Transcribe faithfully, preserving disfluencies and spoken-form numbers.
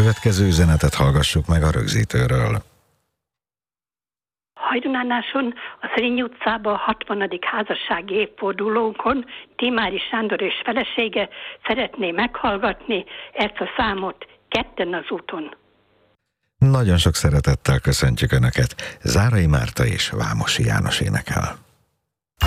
Következő üzenetet hallgassuk meg a rögzítőről. Hajdunánáson, a Szerény utcában a hatvanadik házassági évfordulónkon Timári Sándor és felesége szeretné meghallgatni ezt a számot Ketten az úton. Nagyon sok szeretettel köszöntjük Önöket. Zárai Márta és Vámosi János énekel.